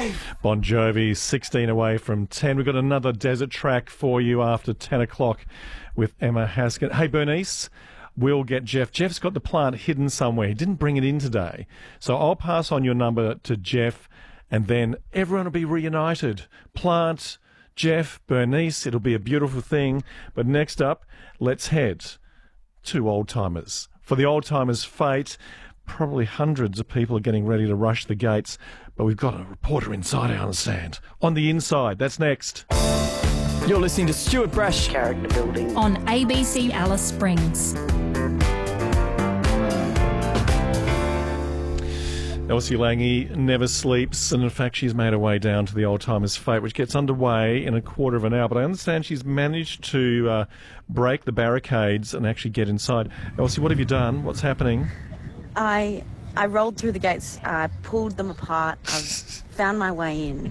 Bon Jovi, 16 away from 10. We've got another desert track for you after 10 o'clock with Emma Haskett. Hey, Bernice, we'll get Jeff. Jeff's got the plant hidden somewhere. He didn't bring it in today. So I'll pass on your number to Jeff, and then everyone will be reunited. Plant, Jeff, Bernice, it'll be a beautiful thing. But next up, let's head to Old Timers. For the Old Timers' fate, probably hundreds of people are getting ready to rush the gates, but we've got a reporter inside, I understand. On the inside, that's next. You're listening to Stuart Brash. Character building. On ABC Alice Springs. Elsie Lange never sleeps, and in fact she's made her way down to the Old Timers' fate, which gets underway in a quarter of an hour. But I understand she's managed to break the barricades and actually get inside. Elsie, what have you done? What's happening? I rolled through the gates, pulled them apart, I've found my way in.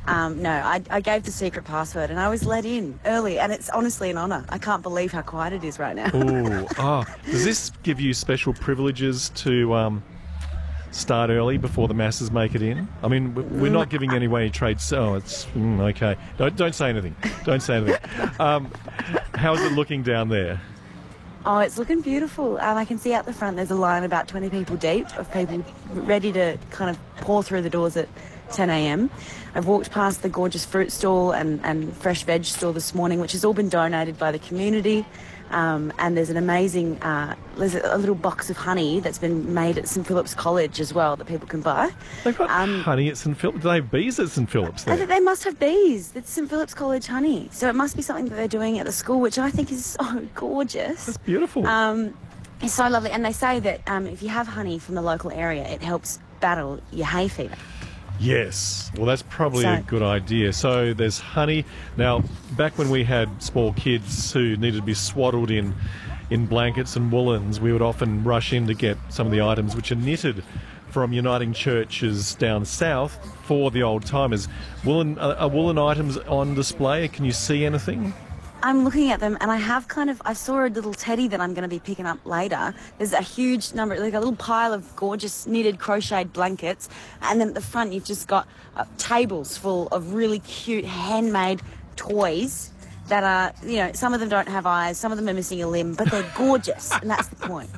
I gave the secret password and I was let in early, and it's honestly an honour. I can't believe how quiet it is right now. Does this give you special privileges to start early before the masses make it in? I mean, we're not giving any trade. So it's okay. Don't say anything. Don't say anything. How's it looking down there? Oh, it's looking beautiful. I can see out the front there's a line about 20 people deep of people ready to kind of pour through the doors at 10 a.m. I've walked past the gorgeous fruit stall and fresh veg stall this morning, which has all been donated by the community. And there's an amazing, there's a little box of honey that's been made at St Philip's College as well that people can buy. They've got honey at St Philip's. Do they have bees at St Philip's there? They must have bees. It's St Philip's College honey. So it must be something that they're doing at the school, which I think is so gorgeous. That's beautiful. It's so lovely. And they say that if you have honey from the local area, it helps battle your hay fever. Yes, well, that's probably a good idea. So there's honey. Now, back when we had small kids who needed to be swaddled in blankets and woolens, we would often rush in to get some of the items which are knitted from Uniting Churches down south for the Old Timers. Are woolen items on display? Can you see anything? I'm looking at them, and I saw a little teddy that I'm going to be picking up later. There's a huge number, like a little pile of gorgeous knitted crocheted blankets, and then at the front you've just got tables full of really cute handmade toys that are, some of them don't have eyes, some of them are missing a limb, but they're gorgeous, and that's the point.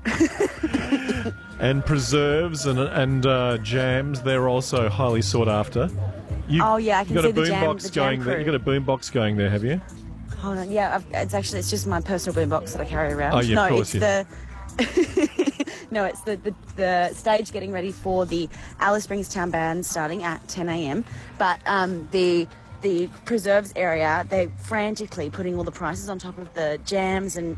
And preserves and jams, they're also highly sought after. I can see the jam there. You've got a boombox going there, have you? Hold on, yeah, it's just my personal boombox that I carry around. Oh, yeah, of course, No, it's the stage getting ready for the Alice Springs Town Band starting at 10 a.m. But the preserves area, they're frantically putting all the prices on top of the jams and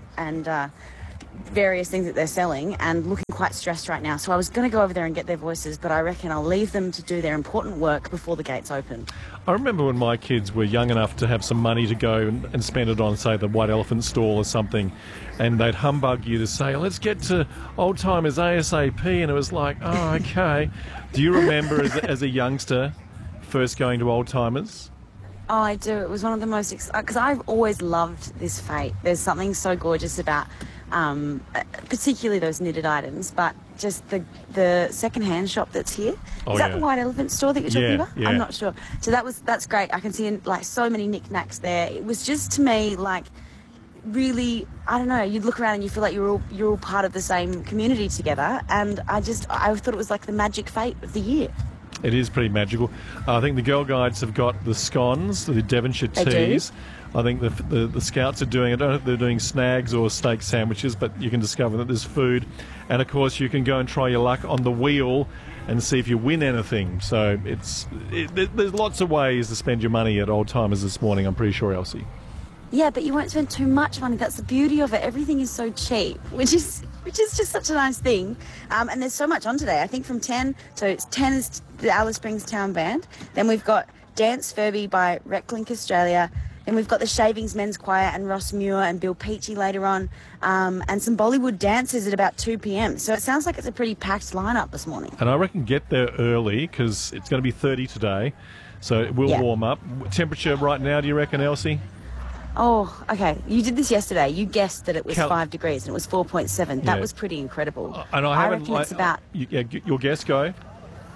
various things that they're selling, and looking quite stressed right now. So I was going to go over there and get their voices, but I reckon I'll leave them to do their important work before the gates open. I remember when my kids were young enough to have some money to go and spend it on, say, the White Elephant stall or something, and they'd humbug you to say, let's get to Old Timers ASAP, and it was like, oh, okay. Do you remember as a youngster first going to Old Timers? Oh, I do. It was one of the most... Because I've always loved this fete. There's something so gorgeous about... particularly those knitted items, but just the second-hand shop that's here. Is that the White Elephant store that you're talking about? Yeah. I'm not sure. So that's great. I can see so many knickknacks there. It was just, to me, really, I don't know, you'd look around and you feel like you're all part of the same community together, and I thought it was like the magic fete of the year. It is pretty magical. I think the Girl Guides have got the scones, the Devonshire teas. I think the Scouts are doing, I don't know if they're doing snags or steak sandwiches, but you can discover that there's food. And, of course, you can go and try your luck on the wheel and see if you win anything. So there's lots of ways to spend your money at Old Timers this morning, I'm pretty sure, Elsie. Yeah, but you won't spend too much money. That's the beauty of it. Everything is so cheap, which is just such a nice thing. And there's so much on today. I think from 10, so it's 10 is the Alice Springs Town Band. Then we've got Dance Furby by Reclink Australia. Then we've got the Shavings Men's Choir and Ross Muir and Bill Peachy later on, and some Bollywood dances at about 2 p.m. So it sounds like it's a pretty packed lineup this morning. And I reckon get there early because it's going to be 30 today, so it will warm up. Temperature right now, do you reckon, Elsie? Oh, okay. You did this yesterday. You guessed that it was 5 degrees and it was 4.7. That was pretty incredible. And I reckon it's about... your guess, go.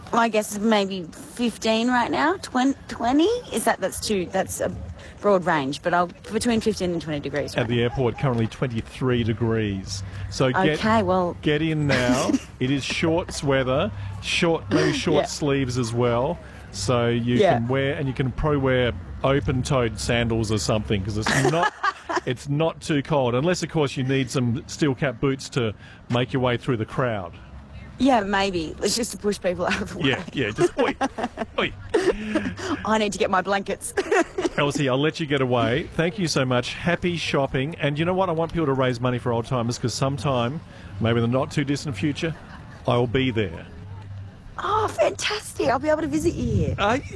My guess is maybe 15 right now. 20? That's a broad range, but between 15 and 20 degrees. At the airport, currently 23 degrees. So get in now. It is shorts weather, maybe short sleeves as well. So you can wear, and you can probably wear open-toed sandals or something, because it's not too cold, unless of course you need some steel cap boots to make your way through the crowd. Yeah, maybe. It's just to push people out of the way. Yeah, just oi, oi. I need to get my blankets. Elsie, I'll let you get away. Thank you so much. Happy shopping. And you know what? I want people to raise money for old timers, because sometime, maybe in the not too distant future, I'll be there. Oh, fantastic. I'll be able to visit you here.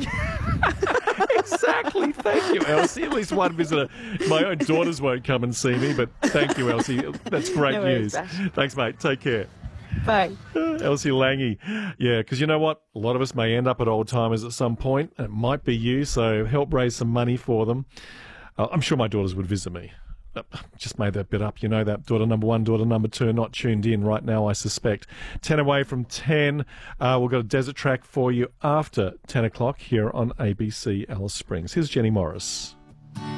Exactly. Thank you, Elsie. At least one visitor. My own daughters won't come and see me, but thank you, Elsie. That's great news. Thanks, mate. Take care. Bye. Elsie Lange. Yeah, because you know what? A lot of us may end up at old timers at some point. It might be you, so help raise some money for them. I'm sure my daughters would visit me. Just made that bit up. You know that. Daughter number 1, daughter number 2 not tuned in right now, I suspect. 10 away from 10. We've got a desert track for you after 10 o'clock here on ABC Alice Springs. Here's Jenny Morris.